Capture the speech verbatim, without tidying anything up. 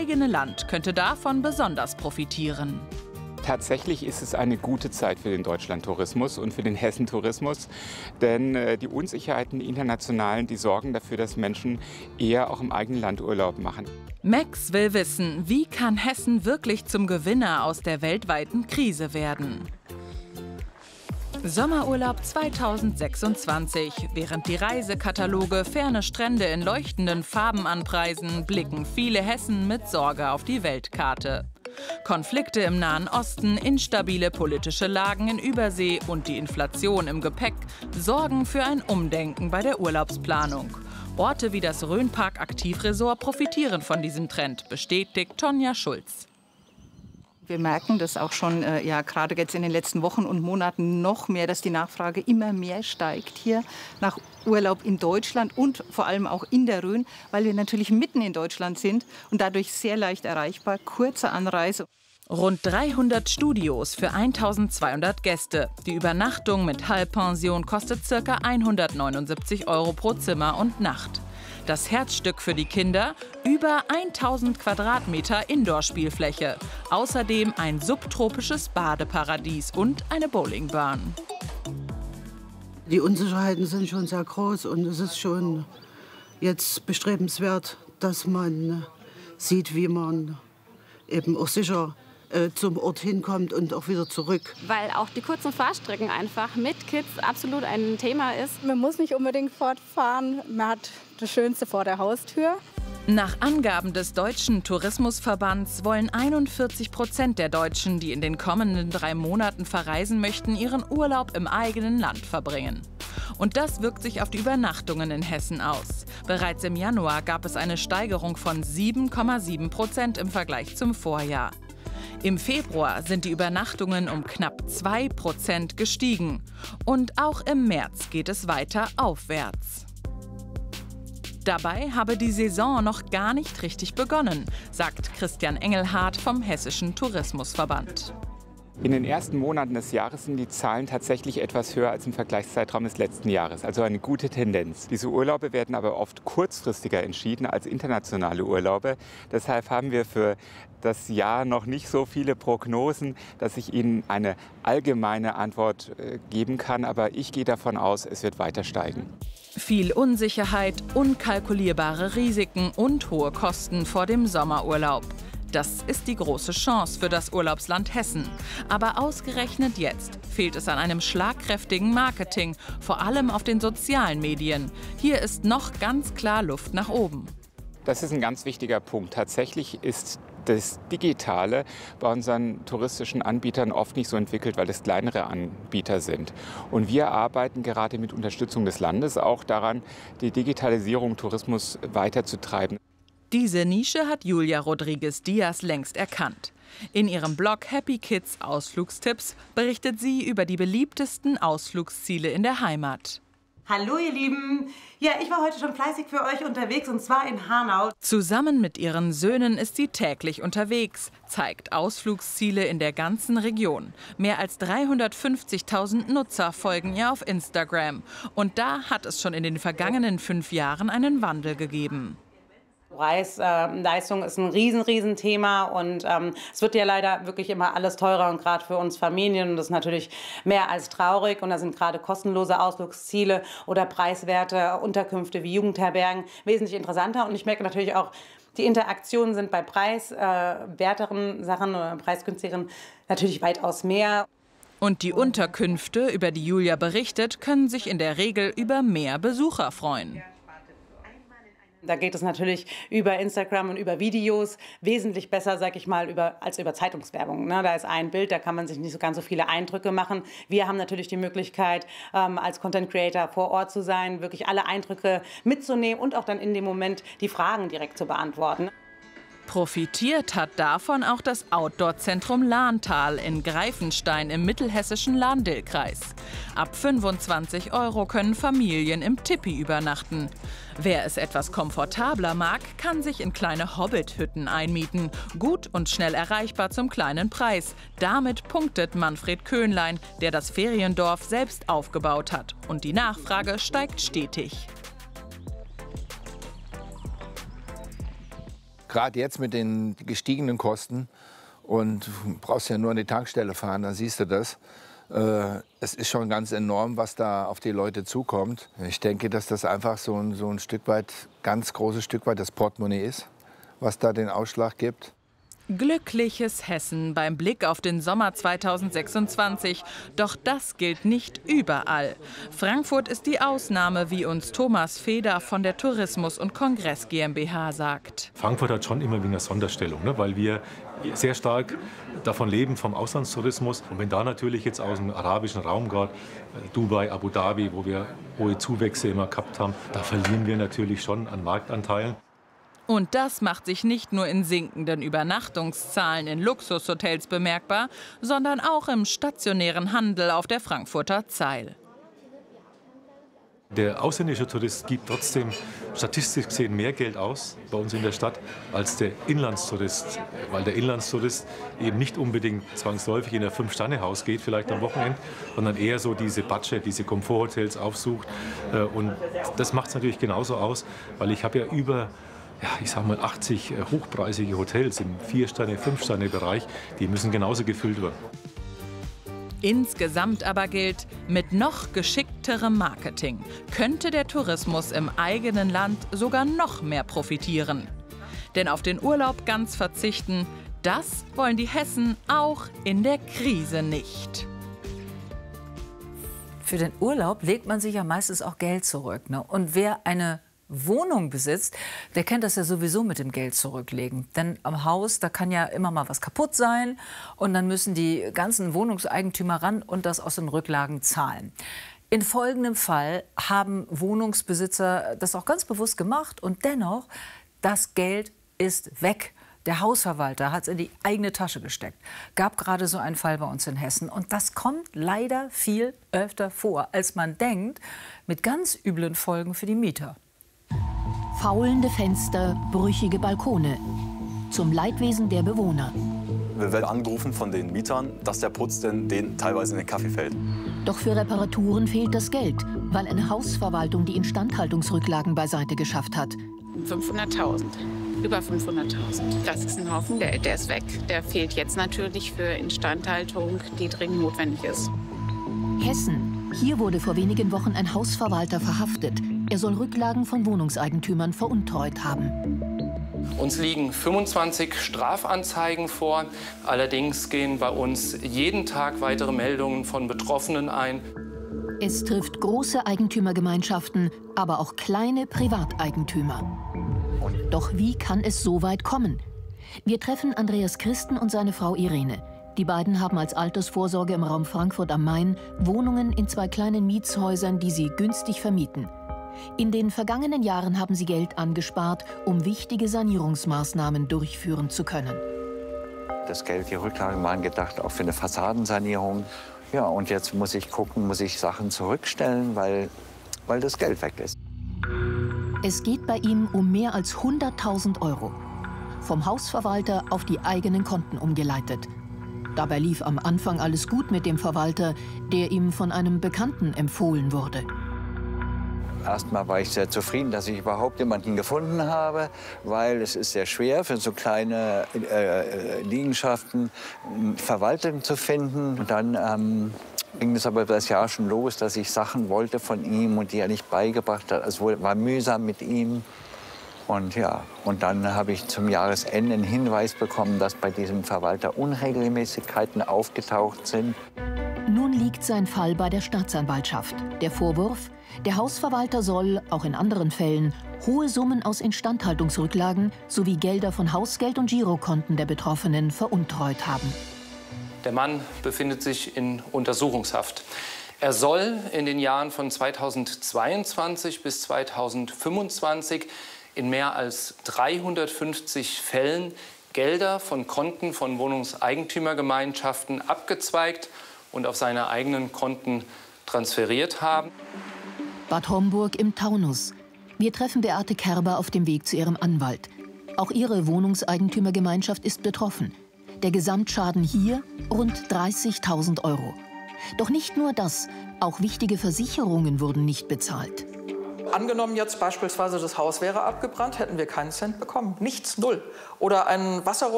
eigene Land könnte davon besonders profitieren. Tatsächlich ist es eine gute Zeit für den Deutschlandtourismus und für den Hessentourismus, denn äh, die Unsicherheiten, die internationalen, die sorgen dafür, dass Menschen eher auch im eigenen Land Urlaub machen. Max will wissen, wie kann Hessen wirklich zum Gewinner aus der weltweiten Krise werden? Sommerurlaub zweitausendsechsundzwanzig. Während die Reisekataloge ferne Strände in leuchtenden Farben anpreisen, blicken viele Hessen mit Sorge auf die Weltkarte. Konflikte im Nahen Osten, instabile politische Lagen in Übersee und die Inflation im Gepäck sorgen für ein Umdenken bei der Urlaubsplanung. Orte wie das Rhönpark Aktivresort profitieren von diesem Trend, bestätigt Tonja Schulz. Wir merken das auch schon, äh, ja, gerade jetzt in den letzten Wochen und Monaten noch mehr, dass die Nachfrage immer mehr steigt hier nach Urlaub in Deutschland und vor allem auch in der Rhön, weil wir natürlich mitten in Deutschland sind und dadurch sehr leicht erreichbar, kurze Anreise. Rund dreihundert Studios für eintausendzweihundert Gäste. Die Übernachtung mit Halbpension kostet ca. hundertneunundsiebzig Euro pro Zimmer und Nacht. Das Herzstück für die Kinder: über tausend Quadratmeter Indoor-Spielfläche. Außerdem ein subtropisches Badeparadies und eine Bowlingbahn. Die Unsicherheiten sind schon sehr groß und es ist schon jetzt bestrebenswert, dass man sieht, wie man eben auch sicher äh, zum Ort hinkommt und auch wieder zurück. Weil auch die kurzen Fahrstrecken einfach mit Kids absolut ein Thema ist. Man muss nicht unbedingt fortfahren, man hat das Schönste vor der Haustür. Nach Angaben des Deutschen Tourismusverbands wollen einundvierzig Prozent der Deutschen, die in den kommenden drei Monaten verreisen möchten, ihren Urlaub im eigenen Land verbringen. Und das wirkt sich auf die Übernachtungen in Hessen aus. Bereits im Januar gab es eine Steigerung von sieben Komma sieben Prozent im Vergleich zum Vorjahr. Im Februar sind die Übernachtungen um knapp zwei Prozent gestiegen. Und auch im März geht es weiter aufwärts. Dabei habe die Saison noch gar nicht richtig begonnen, sagt Christian Engelhardt vom Hessischen Tourismusverband. In den ersten Monaten des Jahres sind die Zahlen tatsächlich etwas höher als im Vergleichszeitraum des letzten Jahres, also eine gute Tendenz. Diese Urlaube werden aber oft kurzfristiger entschieden als internationale Urlaube. Deshalb haben wir für das Jahr noch nicht so viele Prognosen, dass ich Ihnen eine allgemeine Antwort äh, geben kann. Aber ich gehe davon aus, es wird weiter steigen. Viel Unsicherheit, unkalkulierbare Risiken und hohe Kosten vor dem Sommerurlaub. Das ist die große Chance für das Urlaubsland Hessen. Aber ausgerechnet jetzt fehlt es an einem schlagkräftigen Marketing, vor allem auf den sozialen Medien. Hier ist noch ganz klar Luft nach oben. Das ist ein ganz wichtiger Punkt. Tatsächlich ist das Digitale bei unseren touristischen Anbietern oft nicht so entwickelt, weil es kleinere Anbieter sind. Und wir arbeiten gerade mit Unterstützung des Landes auch daran, die Digitalisierung Tourismus weiterzutreiben. Diese Nische hat Julia Rodriguez-Diaz längst erkannt. In ihrem Blog Happy Kids Ausflugstipps berichtet sie über die beliebtesten Ausflugsziele in der Heimat. Hallo ihr Lieben! Ja, ich war heute schon fleißig für euch unterwegs und zwar in Hanau. Zusammen mit ihren Söhnen ist sie täglich unterwegs, zeigt Ausflugsziele in der ganzen Region. Mehr als dreihundertfünfzigtausend Nutzer folgen ihr auf Instagram. Und da hat es schon in den vergangenen fünf Jahren einen Wandel gegeben. Preis-Leistung äh, ist ein riesen, riesen Thema und ähm, es wird ja leider wirklich immer alles teurer und gerade für uns Familien und das ist natürlich mehr als traurig und da sind gerade kostenlose Ausflugsziele oder preiswerte Unterkünfte wie Jugendherbergen wesentlich interessanter und ich merke natürlich auch, die Interaktionen sind bei preiswerteren äh, Sachen oder preisgünstigeren natürlich weitaus mehr. Und die Unterkünfte, über die Julia berichtet, können sich in der Regel über mehr Besucher freuen. Da geht es natürlich über Instagram und über Videos wesentlich besser, sag ich mal, über, als über Zeitungswerbung. Ne? Da ist ein Bild, da kann man sich nicht so ganz so viele Eindrücke machen. Wir haben natürlich die Möglichkeit, ähm, als Content Creator vor Ort zu sein, wirklich alle Eindrücke mitzunehmen und auch dann in dem Moment die Fragen direkt zu beantworten. Profitiert hat davon auch das Outdoor-Zentrum Lahntal in Greifenstein im mittelhessischen Lahn-Dill-Kreis. Ab fünfundzwanzig Euro können Familien im Tipi übernachten. Wer es etwas komfortabler mag, kann sich in kleine Hobbit-Hütten einmieten. Gut und schnell erreichbar zum kleinen Preis. Damit punktet Manfred Köhnlein, der das Feriendorf selbst aufgebaut hat. Und die Nachfrage steigt stetig. gerade jetzt mit den gestiegenen Kosten. Und du brauchst ja nur an die Tankstelle fahren, dann siehst du das. Äh, es ist schon ganz enorm, was da auf die Leute zukommt. Ich denke, dass das einfach so ein, so ein Stück weit, ganz großes Stück weit das Portemonnaie ist, was da den Ausschlag gibt. Glückliches Hessen beim Blick auf den Sommer zweitausendsechsundzwanzig. Doch das gilt nicht überall. Frankfurt ist die Ausnahme, wie uns Thomas Feder von der Tourismus- und Kongress GmbH sagt. Frankfurt hat schon immer eine Sonderstellung, ne? Weil wir sehr stark davon leben, vom Auslandstourismus. Und wenn da natürlich jetzt aus dem arabischen Raum, gerade Dubai, Abu Dhabi, wo wir hohe Zuwächse immer gehabt haben, da verlieren wir natürlich schon an Marktanteilen. Und das macht sich nicht nur in sinkenden Übernachtungszahlen in Luxushotels bemerkbar, sondern auch im stationären Handel auf der Frankfurter Zeil. Der ausländische Tourist gibt trotzdem statistisch gesehen mehr Geld aus bei uns in der Stadt als der Inlandstourist. Weil der Inlandstourist eben nicht unbedingt zwangsläufig in ein Fünf-Sterne-Haus geht, vielleicht am Wochenende, sondern eher so diese Budget, diese Komforthotels aufsucht. Und das macht es natürlich genauso aus, weil ich habe ja über Ja, ich sage mal achtzig hochpreisige Hotels im Vier-Sterne-, Fünf-Sterne-Bereich, die müssen genauso gefüllt werden. Insgesamt aber gilt, mit noch geschickterem Marketing könnte der Tourismus im eigenen Land sogar noch mehr profitieren. Denn auf den Urlaub ganz verzichten, das wollen die Hessen auch in der Krise nicht. Für den Urlaub legt man sich ja meistens auch Geld zurück, ne? Und wer eine Wohnung besitzt, der kennt das ja sowieso mit dem Geld zurücklegen. Denn am Haus, da kann ja immer mal was kaputt sein und dann müssen die ganzen Wohnungseigentümer ran und das aus den Rücklagen zahlen. In folgendem Fall haben Wohnungsbesitzer das auch ganz bewusst gemacht und dennoch, das Geld ist weg. Der Hausverwalter hat es in die eigene Tasche gesteckt. Gab gerade so einen Fall bei uns in Hessen. Und das kommt leider viel öfter vor, als man denkt, mit ganz üblen Folgen für die Mieter. Faulende Fenster, brüchige Balkone. Zum Leidwesen der Bewohner. Wir werden angerufen von den Mietern, dass der Putz denn denen teilweise in den Kaffee fällt. Doch für Reparaturen fehlt das Geld, weil eine Hausverwaltung die Instandhaltungsrücklagen beiseite geschafft hat. fünfhunderttausend. Über fünfhunderttausend. Das ist ein Haufen Geld, der ist weg. Der fehlt jetzt natürlich für Instandhaltung, die dringend notwendig ist. Hessen. Hier wurde vor wenigen Wochen ein Hausverwalter verhaftet. Er soll Rücklagen von Wohnungseigentümern veruntreut haben. Uns liegen fünfundzwanzig Strafanzeigen vor. Allerdings gehen bei uns jeden Tag weitere Meldungen von Betroffenen ein. Es trifft große Eigentümergemeinschaften, aber auch kleine Privateigentümer. Doch wie kann es so weit kommen? Wir treffen Andreas Christen und seine Frau Irene. Die beiden haben als Altersvorsorge im Raum Frankfurt am Main Wohnungen in zwei kleinen Mietshäusern, die sie günstig vermieten. In den vergangenen Jahren haben sie Geld angespart, um wichtige Sanierungsmaßnahmen durchführen zu können. Das Geld, die Rücklagen waren gedacht auch für eine Fassadensanierung. Ja, und jetzt muss ich gucken, muss ich Sachen zurückstellen, weil, weil das Geld weg ist. Es geht bei ihm um mehr als hunderttausend Euro. Vom Hausverwalter auf die eigenen Konten umgeleitet. Dabei lief am Anfang alles gut mit dem Verwalter, der ihm von einem Bekannten empfohlen wurde. Erstmal war ich sehr zufrieden, dass ich überhaupt jemanden gefunden habe, weil es ist sehr schwer für so kleine äh, Liegenschaften Verwaltung zu finden. Und dann ähm, ging es aber das Jahr schon los, dass ich Sachen wollte von ihm und die er nicht beigebracht hat. Es war mühsam mit ihm. Und ja, und dann habe ich zum Jahresende einen Hinweis bekommen, dass bei diesem Verwalter Unregelmäßigkeiten aufgetaucht sind. Nun liegt sein Fall bei der Staatsanwaltschaft. Der Vorwurf: Der Hausverwalter soll, auch in anderen Fällen, hohe Summen aus Instandhaltungsrücklagen sowie Gelder von Hausgeld- und Girokonten der Betroffenen veruntreut haben. Der Mann befindet sich in Untersuchungshaft. Er soll in den Jahren von zweitausendzweiundzwanzig bis zweitausendfünfundzwanzig in mehr als dreihundertfünfzig Fällen Gelder von Konten von Wohnungseigentümergemeinschaften abgezweigt und auf seine eigenen Konten transferiert haben. Bad Homburg im Taunus. Wir treffen Beate Kerber auf dem Weg zu ihrem Anwalt. Auch ihre Wohnungseigentümergemeinschaft ist betroffen. Der Gesamtschaden hier rund dreißigtausend Euro. Doch nicht nur das, auch wichtige Versicherungen wurden nicht bezahlt. Angenommen jetzt beispielsweise das Haus wäre abgebrannt, hätten wir keinen Cent bekommen. Nichts, null. Oder ein Wasserrohr